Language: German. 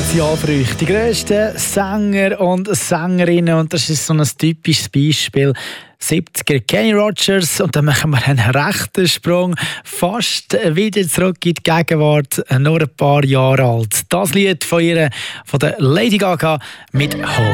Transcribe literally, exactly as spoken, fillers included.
Spezialfrüchte. Die grössten Sänger und Sängerinnen, und das ist so ein typisches Beispiel. siebziger Kenny Rogers, und dann machen wir einen rechten Sprung fast wieder zurück in die Gegenwart, nur ein paar Jahre alt. Das Lied von ihr, von der Lady Gaga mit «Hold